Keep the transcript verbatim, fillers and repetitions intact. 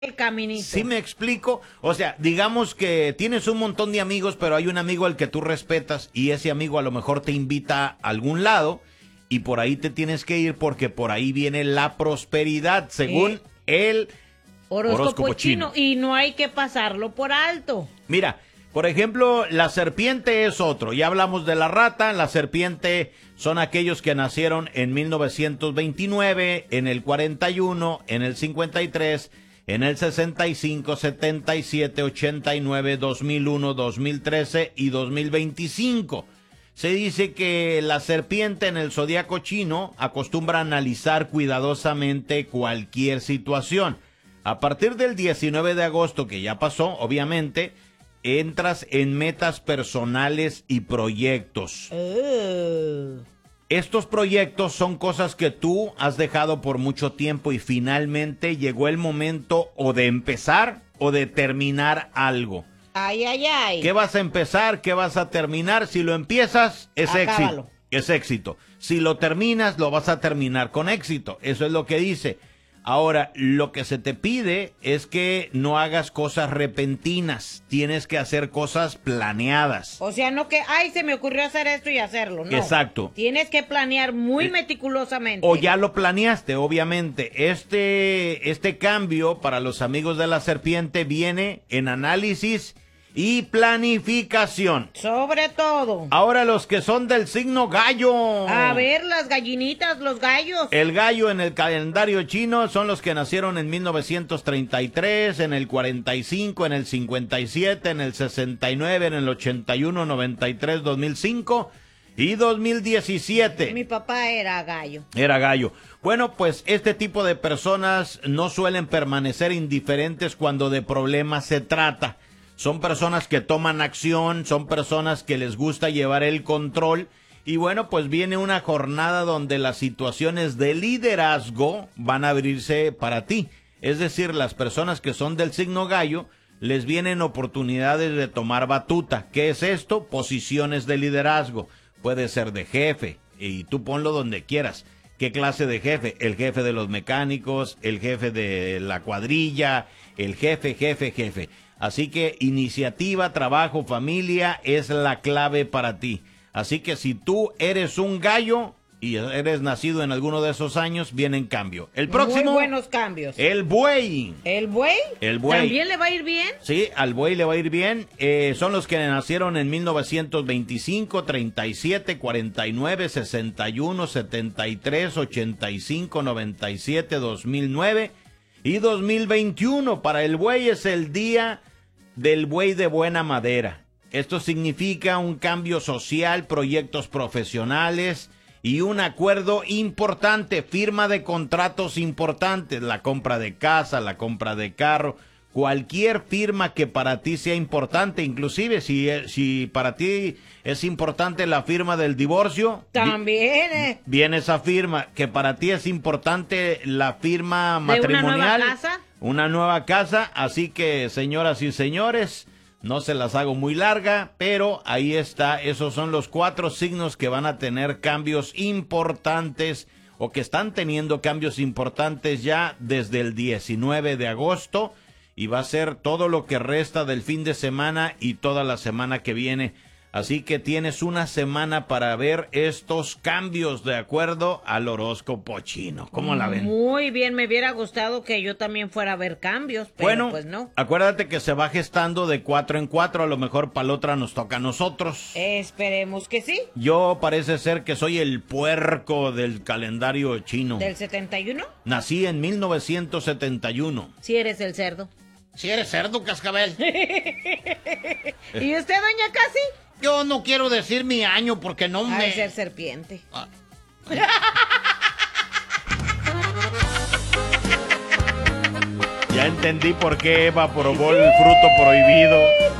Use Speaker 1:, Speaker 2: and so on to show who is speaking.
Speaker 1: el caminito.
Speaker 2: ¿Sí me explico? O sea, digamos que tienes un montón de amigos, pero hay un amigo al que tú respetas y ese amigo a lo mejor te invita a algún lado y por ahí te tienes que ir porque por ahí viene la prosperidad, según
Speaker 1: ¿Eh?
Speaker 2: el
Speaker 1: horóscopo,
Speaker 2: horóscopo chino.
Speaker 1: chino. Y no hay que pasarlo por alto.
Speaker 2: Mira, por ejemplo, la serpiente es otro. Ya hablamos de la rata. La serpiente son aquellos que nacieron en mil novecientos veintinueve, en el cuarenta y uno, en el cincuenta y tres, en el sesenta y cinco, setenta y siete, ochenta y nueve, dos mil uno, dos mil trece y dos mil veinticinco. Se dice que la serpiente en el zodiaco chino acostumbra a analizar cuidadosamente cualquier situación. A partir del diecinueve de agosto, que ya pasó, obviamente, entras en metas personales y proyectos.
Speaker 1: Uh.
Speaker 2: Estos proyectos son cosas que tú has dejado por mucho tiempo y finalmente llegó el momento o de empezar o de terminar algo.
Speaker 1: Ay, ay, ay.
Speaker 2: ¿Qué vas a empezar? ¿Qué vas a terminar? Si lo empiezas, es
Speaker 1: Acábalo.
Speaker 2: éxito. Es éxito. Si lo terminas, lo vas a terminar con éxito. Eso es lo que dice. Ahora, lo que se te pide es que no hagas cosas repentinas. Tienes que hacer cosas planeadas.
Speaker 1: O sea, no que, ay, se me ocurrió hacer esto y hacerlo, no.
Speaker 2: Exacto.
Speaker 1: Tienes que planear muy
Speaker 2: Eh,
Speaker 1: meticulosamente.
Speaker 2: O ya lo planeaste, obviamente. Este, este cambio para los amigos de la serpiente viene en análisis y planificación.
Speaker 1: Sobre todo.
Speaker 2: Ahora los que son del signo gallo.
Speaker 1: A ver, las gallinitas, los gallos.
Speaker 2: El gallo en el calendario chino son los que nacieron en mil novecientos treinta y tres, en el cuarenta y cinco, en el cincuenta y siete, en el sesenta y nueve, en el ochenta y uno, noventa y tres, dos mil cinco y dos mil diecisiete.
Speaker 1: Mi papá era gallo.
Speaker 2: Era gallo. Bueno, pues este tipo de personas no suelen permanecer indiferentes cuando de problemas se trata. Son personas que toman acción, son personas que les gusta llevar el control. Y bueno, pues viene una jornada donde las situaciones de liderazgo van a abrirse para ti. Es decir, las personas que son del signo gallo, les vienen oportunidades de tomar batuta. ¿Qué es esto? Posiciones de liderazgo. Puede ser de jefe, y tú ponlo donde quieras. ¿Qué clase de jefe? El jefe de los mecánicos, el jefe de la cuadrilla, el jefe, jefe, jefe. Así que iniciativa, trabajo, familia es la clave para ti. Así que si tú eres un gallo y eres nacido en alguno de esos años, vienen cambio. El próximo.
Speaker 1: Muy buenos cambios.
Speaker 2: El buey.
Speaker 1: ¿El buey?
Speaker 2: El buey.
Speaker 1: ¿También le va a ir bien?
Speaker 2: Sí, al buey le va a ir bien. Eh, son los que nacieron en mil novecientos veinticinco, treinta y siete, cuarenta y nueve, sesenta y uno, setenta y tres, ochenta y cinco, noventa y siete, dos mil nueve y dos mil veintiuno. Para el buey es el día del buey de buena madera. Esto significa un cambio social, proyectos profesionales y un acuerdo importante, firma de contratos importantes, la compra de casa, la compra de carro, cualquier firma que para ti sea importante, inclusive si, si para ti es importante la firma del divorcio,
Speaker 1: también eh.
Speaker 2: viene esa firma. Que para ti es importante la firma matrimonial,
Speaker 1: ¿de una nueva casa?
Speaker 2: Una nueva casa, así que señoras y señores, no se las hago muy larga, pero ahí está, esos son los cuatro signos que van a tener cambios importantes o que están teniendo cambios importantes ya desde el diecinueve de agosto y va a ser todo lo que resta del fin de semana y toda la semana que viene. Así que tienes una semana para ver estos cambios de acuerdo al horóscopo chino. ¿Cómo la ven?
Speaker 1: Muy bien, me hubiera gustado que yo también fuera a ver cambios, pero
Speaker 2: bueno,
Speaker 1: pues no.
Speaker 2: Acuérdate que se va gestando de cuatro en cuatro, a lo mejor para la otra nos toca a nosotros.
Speaker 1: Esperemos que sí.
Speaker 2: Yo parece ser que soy el puerco del calendario chino.
Speaker 1: ¿Del setenta y uno?
Speaker 2: Nací en mil novecientos setenta y uno.
Speaker 1: Si eres el cerdo.
Speaker 2: Si eres cerdo, cascabel.
Speaker 1: ¿Y usted, doña Casi?
Speaker 2: Yo no quiero decir mi año porque no me...
Speaker 1: Ha de ser serpiente.
Speaker 2: Ah. Ya entendí por qué Eva probó el fruto prohibido.